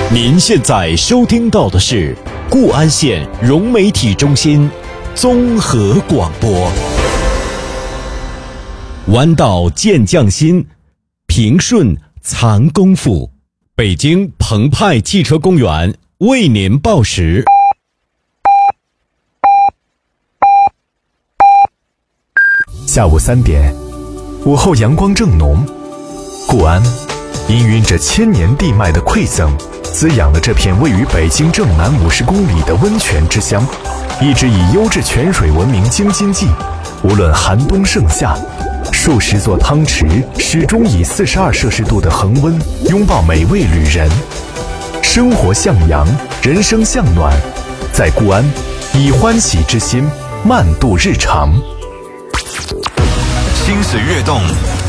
您现在收听到的是固安县融媒体中心综合广播。弯道见匠心，平顺藏功夫。北京澎湃汽车公园为您报时。 下午3点，午后阳光正浓，固安氤氲着千年地脉的馈赠，滋养了这片位于北京正南50公里的温泉之乡，一直以优质泉水闻名京津冀。无论寒冬盛夏，数十座汤池始终以42摄氏度的恒温拥抱每位旅人。生活向阳，人生向暖，在固安以欢喜之心慢度日常。 心水跃动，